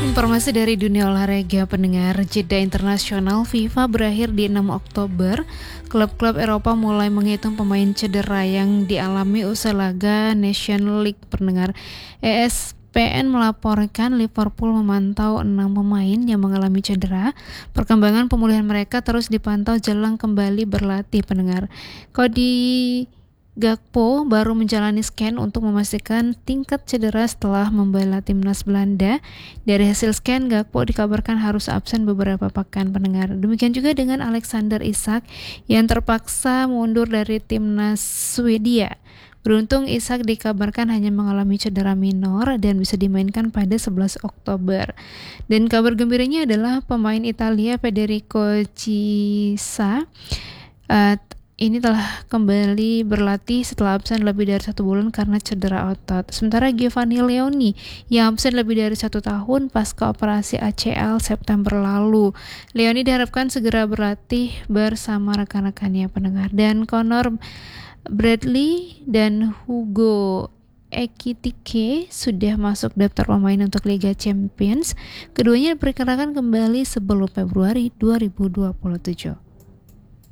Informasi dari dunia olahraga pendengar, jeda internasional FIFA berakhir di 6 Oktober. Klub-klub Eropa mulai menghitung pemain cedera yang dialami usai laga Nations League pendengar. ESPN melaporkan Liverpool memantau 6 pemain yang mengalami cedera. Perkembangan pemulihan mereka terus dipantau jelang kembali berlatih pendengar. Cody Gakpo baru menjalani scan untuk memastikan tingkat cedera setelah membela timnas Belanda. Dari hasil scan, Gakpo dikabarkan harus absen beberapa pekan pendengar. Demikian juga dengan Alexander Isak yang terpaksa mundur dari timnas Swedia. Beruntung Isak dikabarkan hanya mengalami cedera minor dan bisa dimainkan pada 11 Oktober. Dan kabar gembiranya adalah pemain Italia Federico Chiesa ini telah kembali berlatih setelah absen lebih dari 1 bulan karena cedera otot. Sementara Giovanni Leoni yang absen lebih dari 1 tahun pasca operasi ACL September lalu. Leoni diharapkan segera berlatih bersama rekan-rekannya pendengar. Dan Connor Bradley dan Hugo Ekitike sudah masuk daftar pemain untuk Liga Champions. Keduanya diperkirakan kembali sebelum Februari 2027.